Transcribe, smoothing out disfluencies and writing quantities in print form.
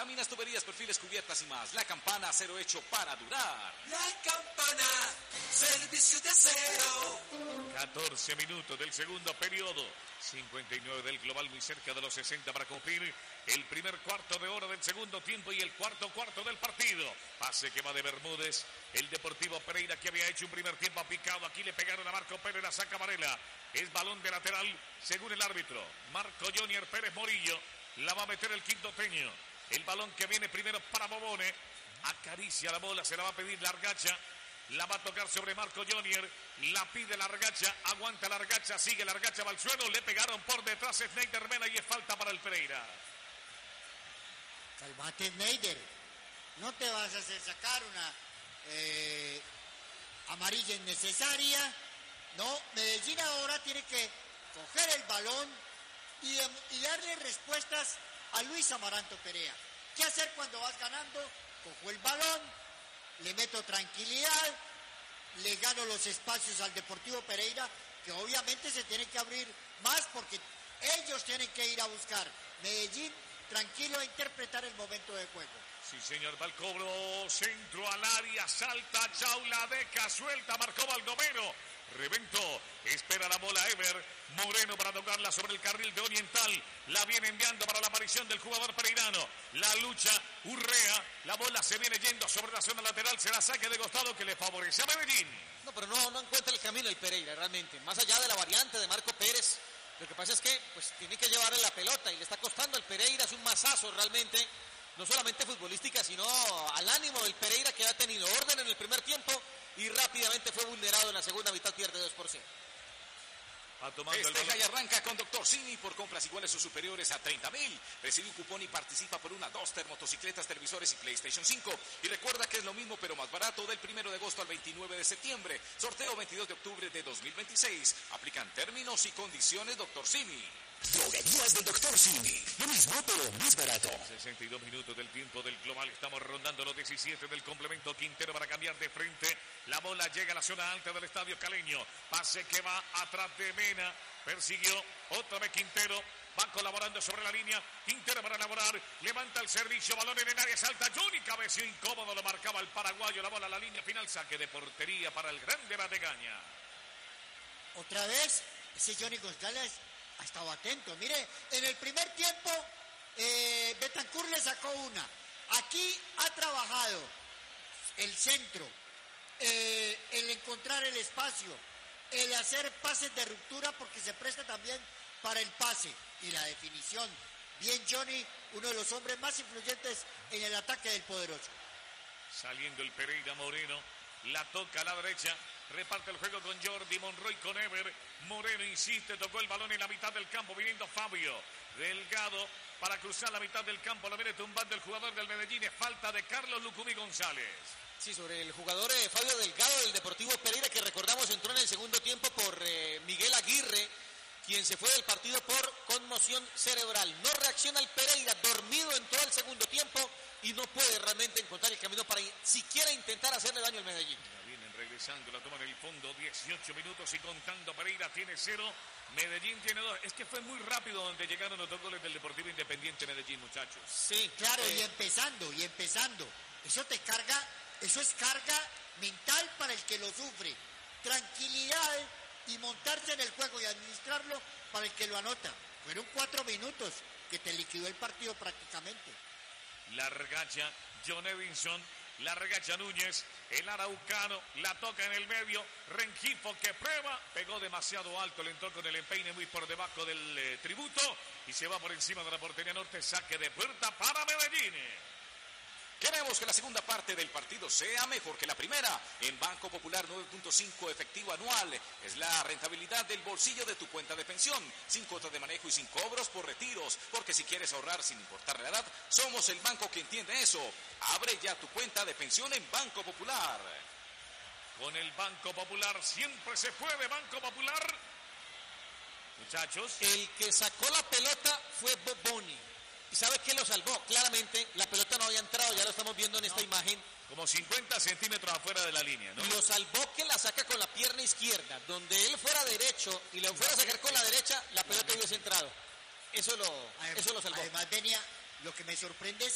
láminas, tuberías, perfiles, cubiertas y más. La Campana, acero hecho para durar. La Campana, servicio de acero. 14 minutos del segundo periodo. 59 del global, muy cerca de los 60 para cumplir el primer cuarto de hora del segundo tiempo y el cuarto del partido. Pase que va de Bermúdez, el Deportivo Pereira, que había hecho un primer tiempo picado. Aquí le pegaron a Marco Pérez, la saca Varela. Es balón de lateral, según el árbitro. Marco Jonier Pérez Morillo la va a meter el quintoteño. El balón que viene primero para Bobone. Acaricia la bola, se la va a pedir Largacha. La va a tocar sobre Marco Jonier. La pide Largacha, aguanta Largacha, sigue Largacha, va al suelo. Le pegaron por detrás Schneider Mena y es falta para el Pereira. Calmate, Schneider. No te vas a hacer sacar una amarilla innecesaria. No, Medellín ahora tiene que coger el balón y darle respuestas a Luis Amaranto Perea. ¿Qué hacer cuando vas ganando? Cojo el balón, le meto tranquilidad, le gano los espacios al Deportivo Pereira, que obviamente se tiene que abrir más porque ellos tienen que ir a buscar. Medellín tranquilo a interpretar el momento de juego. Sí, señor, va el cobro, centro al área, salta, Chaula, deca, suelta, marcó Baldomero. Reventó, espera la bola Ever Moreno para tocarla sobre el carril de Oriental. La viene enviando para la aparición del jugador pereirano. La lucha, Urrea, la bola se viene yendo sobre la zona lateral. Será saque de costado que le favorece a Medellín. No, pero no encuentra el camino el Pereira realmente. Más allá de la variante de Marco Pérez, lo que pasa es que pues tiene que llevarle la pelota y le está costando al Pereira. Es un masazo realmente, no solamente futbolística, sino al ánimo del Pereira, que ha tenido orden en el primer tiempo y rápidamente fue vulnerado en la segunda mitad, pierde 2-0. Festeja y arranca con Dr. Simi por compras iguales o superiores a 30,000. Recibe un cupón y participa por una Duster, motocicletas, televisores y PlayStation 5. Y recuerda que es lo mismo pero más barato del 1 de agosto al 29 de septiembre. Sorteo 22 de octubre de 2026. Aplican términos y condiciones Dr. Simi. Droguerías del Dr. Simi. Lo mismo, pero más barato. 62 minutos del tiempo del global. Estamos rondando los 17 del complemento. Quintero para cambiar de frente. La bola llega a la zona alta del estadio caleño. Pase que va atrás de Mena. Persiguió otra vez Quintero. Va colaborando sobre la línea. Quintero para elaborar. Levanta el servicio. Balón en el área. Salta Johnny. Cabeció incómodo. Lo marcaba el paraguayo. La bola a la línea final. Saque de portería para el grande Bategaña. Otra vez, ese Johnny González ha estado atento. Mire, en el primer tiempo Betancur le sacó una. Aquí ha trabajado el centro, el encontrar el espacio, el hacer pases de ruptura porque se presta también para el pase y la definición. Bien Johnny, uno de los hombres más influyentes en el ataque del poderoso. Saliendo el Pereira Moreno, la toca a la derecha. Reparte el juego con Jordi Monroy, con Ever. Moreno insiste, tocó el balón en la mitad del campo, viniendo Fabio Delgado para cruzar la mitad del campo. La viene tumbando el jugador del Medellín. Es falta de Carlos Lucumí González. Sí, sobre el jugador Fabio Delgado del Deportivo Pereira, que recordamos entró en el segundo tiempo por Miguel Aguirre, quien se fue del partido por conmoción cerebral. No reacciona el Pereira, dormido en todo el segundo tiempo y no puede realmente encontrar el camino para siquiera intentar hacerle daño al Medellín. Regresando, la toma en el fondo, 18 minutos y contando. Pereira tiene 0, Medellín tiene 2. Es que fue muy rápido donde llegaron los 2 goles del Deportivo Independiente Medellín, muchachos. Sí, claro, y empezando. Eso es carga mental para el que lo sufre. Tranquilidad y montarse en el juego y administrarlo para el que lo anota. Fueron 4 minutos que te liquidó el partido prácticamente. Largacha, John Edinson. Largacha Núñez, el araucano, la toca en el medio, Rengifo que prueba, pegó demasiado alto, le entró con el empeine muy por debajo del tributo y se va por encima de la portería norte. Saque de puerta para Medellín. Queremos que la segunda parte del partido sea mejor que la primera. En Banco Popular 9.5 efectivo anual. Es la rentabilidad del bolsillo de tu cuenta de pensión. Sin cuotas de manejo y sin cobros por retiros. Porque si quieres ahorrar sin importar la edad, somos el banco que entiende eso. Abre ya tu cuenta de pensión en Banco Popular. Con el Banco Popular siempre se puede. Banco Popular. Muchachos. El que sacó la pelota fue Boboni. ¿Y sabe qué lo salvó? Claramente la pelota no había entrado, ya lo estamos viendo en esta imagen. Como 50 centímetros afuera de la línea, ¿no? Lo salvó que la saca con la pierna izquierda. Donde él fuera derecho y lo fuera a sacar con la derecha, la pelota hubiese entrado. Eso lo salvó. Además venía, lo que me sorprende es